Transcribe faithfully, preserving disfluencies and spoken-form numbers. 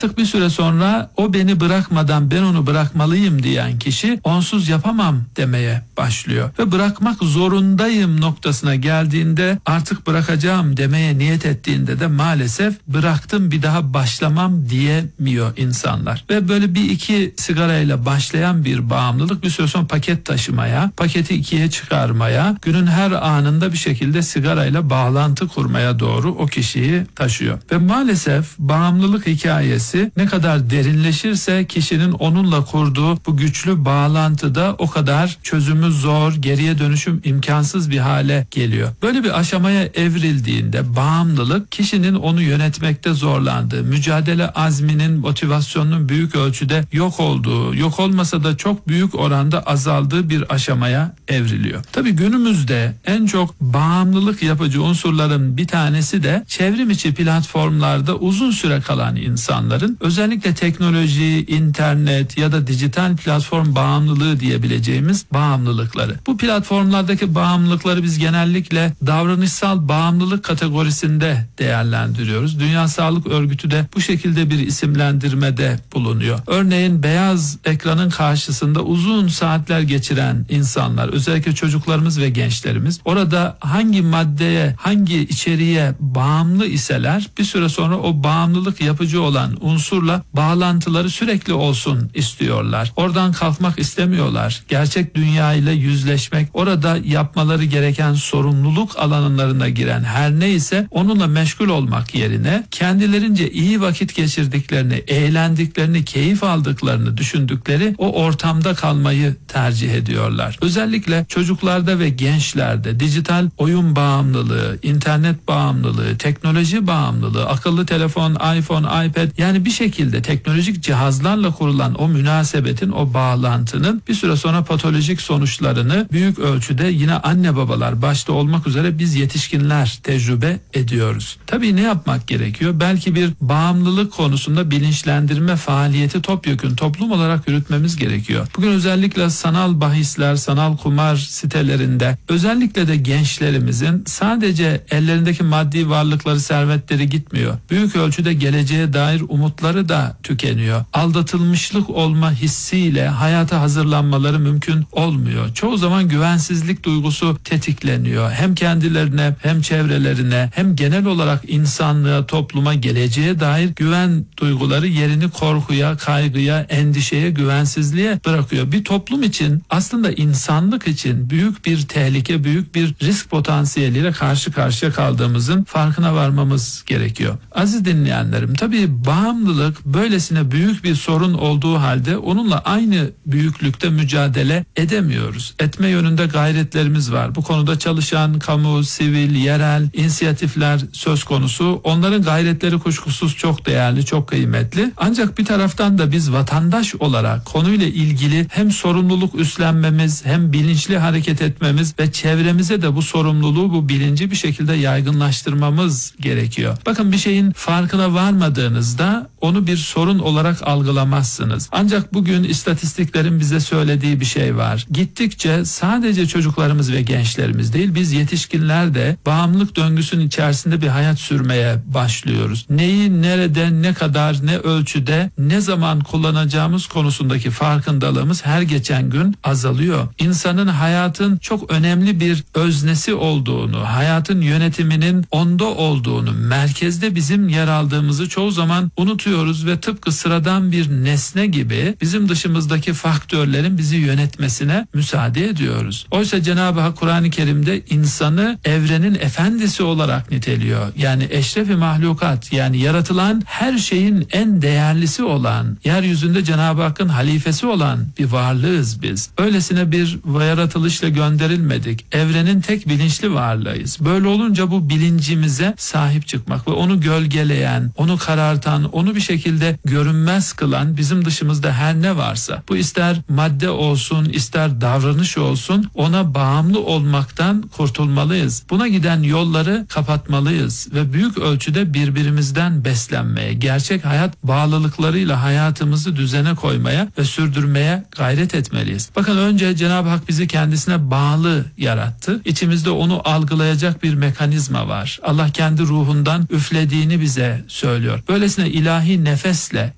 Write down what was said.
Artık bir süre sonra o beni bırakmadan ben onu bırakmalıyım diyen kişi onsuz yapamam demeye başlıyor. Ve bırakmak zorundayım noktasına geldiğinde, artık bırakacağım demeye niyet ettiğinde de maalesef bıraktım bir daha başlamam diyemiyor insanlar. Ve böyle bir iki sigarayla başlayan bir bağımlılık bir süre sonra paket taşımaya, paketi ikiye çıkarmaya, günün her anında bir şekilde sigarayla bağlantı kurmaya doğru o kişiyi taşıyor. Ve maalesef bağımlılık hikayesi ne kadar derinleşirse kişinin onunla kurduğu bu güçlü bağlantıda o kadar çözümü zor, geriye dönüşüm imkansız bir hale geliyor. Böyle bir aşamaya evrildiğinde bağımlılık kişinin onu yönetmekte zorlandığı, mücadele azminin, motivasyonunun büyük ölçüde yok olduğu, yok olmasa da çok büyük oranda azaldığı bir aşamaya evriliyor. Tabii günümüzde en çok bağımlılık yapıcı unsurların bir tanesi de çevrim içi platformlarda uzun süre kalan insanların özellikle teknoloji, internet ya da dijital platform bağımlılığı diyebileceğimiz bağımlılıkları. Bu platformlardaki bağımlılıkları biz genellikle davranışsal bağımlılık kategorisinde değerlendiriyoruz. Dünya Sağlık Örgütü de bu şekilde bir isimlendirmede bulunuyor. Örneğin beyaz ekranın karşısında uzun saatler geçiren insanlar, özellikle çocuklarımız ve gençlerimiz, orada hangi maddeye, hangi içeriğe bağımlı iseler bir süre sonra o bağımlılık yapıcı olan unsurla bağlantıları sürekli olsun istiyorlar. Oradan kalkmak istemiyorlar. Gerçek dünya ile yüzleşmek, orada yapmaları gereken sorumluluk alanlarına giren her neyse onunla meşgul olmak yerine kendilerince iyi vakit geçirdiklerini, eğlendiklerini, keyif aldıklarını düşündükleri o ortamda kalmayı tercih ediyorlar. Özellikle çocuklarda ve gençlerde dijital oyun bağımlılığı, internet bağımlılığı, teknoloji bağımlılığı, akıllı telefon, iPhone, iPad, yani bir şekilde teknolojik cihazlarla kurulan o münasebetin, o bağlantının bir süre sonra patolojik sonuçlarını büyük ölçüde yine anne babalar başta olmak üzere biz yetişkinler tecrübe ediyoruz. Tabii ne yapmak gerekiyor? Belki bir bağımlılık konusunda bilinçlendirme faaliyeti topyekün toplum olarak yürütmemiz gerekiyor. Bugün özellikle sanal bahisler, sanal kumar sitelerinde özellikle de gençlerimizin sadece ellerindeki maddi varlıkları, servetleri gitmiyor. Büyük ölçüde geleceğe dair umutları da tükeniyor. Aldatılmışlık olma hissiyle hayata hazırlanmaları mümkün olmuyor. Çoğu zaman güvensizlik duygusu tetikleniyor. Hem kendilerine, hem çevrelerine, hem genel olarak insanlığa, topluma, geleceğe dair güven duyguları yerini korkuya, kaygıya, endişeye, güvensizliğe bırakıyor. Bir toplum için, aslında insanlık için büyük bir tehlike, büyük bir risk potansiyeliyle karşı karşıya kaldığımızın farkına varmamız gerekiyor. Aziz dinleyenlerim, tabii bağımlılık böylesine büyük bir sorun olduğu halde onunla aynı büyüklükte mücadele edemiyoruz. Etme yönünde gayretlerimiz var. Bu konuda çalışan kamu, sivil, yerel inisiyatifler söz konusu. Onların gayretleri kuşkusuz çok değerli, çok kıymetli. Ancak bir taraftan da biz vatandaş olarak konuyla ilgili hem sorumluluk üstlenmemiz, hem bilinçli hareket etmemiz ve çevremize de bu sorumluluğu, bu bilinci bir şekilde yaygınlaştırmamız gerekiyor. Bakın, bir şeyin farkına varmadığınızda onu bir sorun olarak algılamazsınız. Ancak bugün istatistiklerin bize söylediği bir şey var. Gittikçe sadece çocuklarımız ve gençlerimiz değil, biz yetişkinler de bağımlılık döngüsünün içerisinde bir hayat sürmeye başlıyoruz. Neyi, nerede, ne kadar, ne ölçüde, ne zaman kullanacağımız konusundaki farkındalığımız her geçen gün azalıyor. İnsanın hayatın çok önemli bir öznesi olduğunu, hayatın yönetiminin onda olduğunu, merkezde bizim yer aldığımızı çoğu zaman unutuyoruz ve tıpkı sıradan bir nesne gibi bizim dışımızdaki faktörlerin bizi yönetmesine müsaade ediyoruz. Oysa Cenab-ı Hak Kur'an-ı Kerim'de insanı evrenin efendisi olarak niteliyor. Yani eşrefi mahlukat, yani yaratılan her şeyin en değerlisi olan, yeryüzünde Cenab-ı Hakk'ın halifesi olan bir varlığız biz. Öylesine bir yaratılışla gönderilmedik. Evrenin tek bilinçli varlığıyız. Böyle olunca bu bilincimize sahip çıkmak ve onu gölgeleyen, onu karartan, onu bir şekilde görünmez kılan bizim dışımızda her ne varsa, bu ister madde olsun, ister davranış olsun, ona bağımlı olmaktan kurtulmalıyız. Buna giden yolları kapatmalıyız ve büyük ölçüde birbirimizden beslenmeye, gerçek hayat bağlılıklarıyla hayatımızı düzene koymaya ve sürdürmeye gayret etmeliyiz. Bakın, önce Cenab-ı Hak bizi kendisine bağlı yarattı. İçimizde onu algılayacak bir mekanizma var. Allah kendi ruhundan üflediğini bize söylüyor. Böylesine ilahi nefesle,